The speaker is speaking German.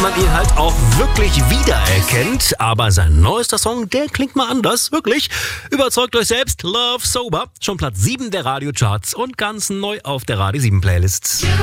man ihn halt auch wirklich wiedererkennt. Aber sein neuester Song, der klingt mal anders, wirklich. Überzeugt euch selbst, Love Sober. Schon Platz 7 der Radiocharts und ganz neu auf der Radio 7 Playlist.